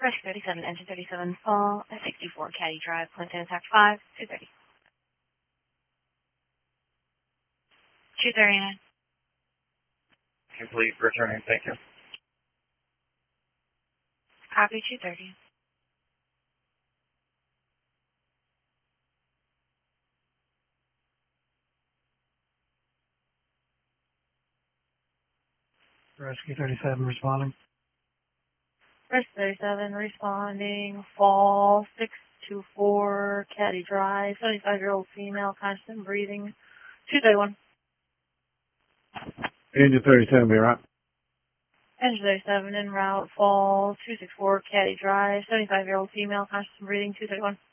Rescue 37, engine 37, fall, 64 Caddy Drive, Clinton, attack 5, 230. 239. Complete, returning, thank you. Copy 230. Rescue 37 responding. Rescue 37 responding, fall, 624 Caddy Drive, 75-year-old female, constant breathing, 231. Engine 37, be right. Engine 37 en route, fall, 264 Caddy Drive, 75-year-old female, constant breathing, 231.